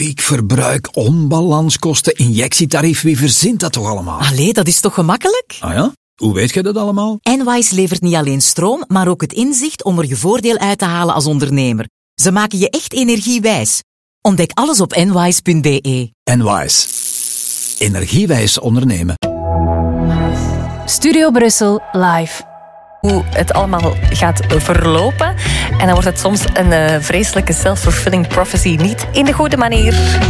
piekverbruik, onbalanskosten, injectietarief. Wie verzint dat toch allemaal? Allee, dat is toch gemakkelijk? Ah ja? Hoe weet jij dat allemaal? Enwise levert niet alleen stroom, maar ook het inzicht om er je voordeel uit te halen als ondernemer. Ze maken je echt energiewijs. Ontdek alles op enwise.be. Enwise. Energiewijs ondernemen. Studio Brussel live. Hoe het allemaal gaat verlopen. En dan wordt het soms een vreselijke self-fulfilling prophecy. Niet in de goede manier.